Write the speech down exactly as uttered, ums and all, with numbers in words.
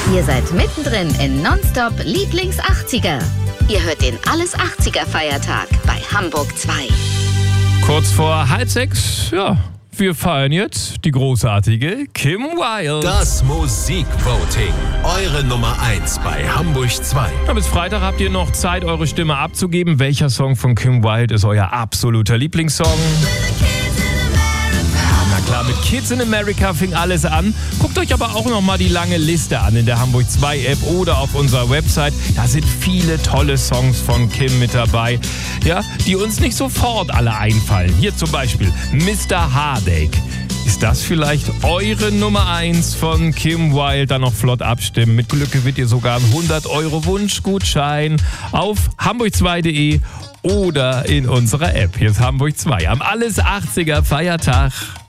Ihr seid mittendrin in Nonstop Lieblings achtziger. Ihr hört den Alles achtziger Feiertag bei Hamburg zwei. Kurz vor halb sechs, ja, wir feiern jetzt die großartige Kim Wilde. Das Musikvoting. Eure Nummer eins bei Hamburg zwei. Ja, bis Freitag habt ihr noch Zeit, eure Stimme abzugeben. Welcher Song von Kim Wilde ist euer absoluter Lieblingssong? Na klar, mit Kids in America fing alles an. Guckt euch aber auch noch mal die lange Liste an in der Hamburg zwei App oder auf unserer Website. Da sind viele tolle Songs von Kim mit dabei, ja, die uns nicht sofort alle einfallen. Hier zum Beispiel Mister Heartache. Ist das vielleicht eure Nummer eins von Kim Wilde? Dann noch flott abstimmen. Mit Glück gewinnt ihr sogar einen hundert Euro Wunschgutschein auf hamburg zwei punkt de oder in unserer App. Hier ist Hamburg zwei am Alles achtziger Feiertag.